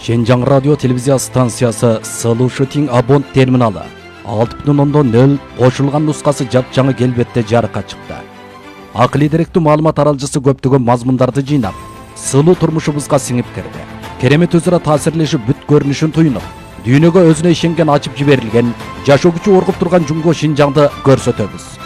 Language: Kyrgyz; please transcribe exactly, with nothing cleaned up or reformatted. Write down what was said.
Шенжаң радио телевизия станциясы Сылу Шутинг Абонт терминалы алты бүтүн ондон нөл кошулган нускасы жапжаңы келбетте жарыкка чыкты. Акылый деректүү маалымат аралжысы көптөгөн мазмундарды жыйнап, сылуу турмушубузга сиңип кирди. Керемет өзара таасирлешип бүт көрүнүшүн туйнуп, дүйнөгө өзүнө ишенген ачып жиберилген, жашоо күчү оргуп турган Жумго Шинжаңды көрсөтөбүз.